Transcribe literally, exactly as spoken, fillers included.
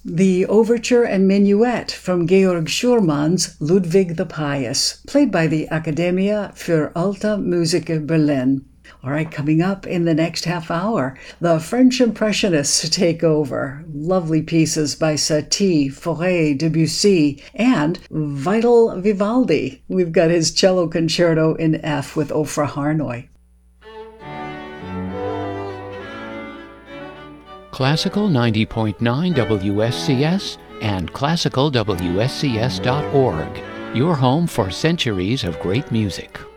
The Overture and Minuet from Georg Schurmann's Ludwig the Pious, played by the Akademie für Alte Musik Berlin. All right, coming up in the next half hour, the French Impressionists take over. Lovely pieces by Satie, Fauré, Debussy, and Vital Vivaldi. We've got his cello concerto in F with Ofra Harnoy. Classical ninety point nine W S C S and classical W S C S dot org, your home for centuries of great music.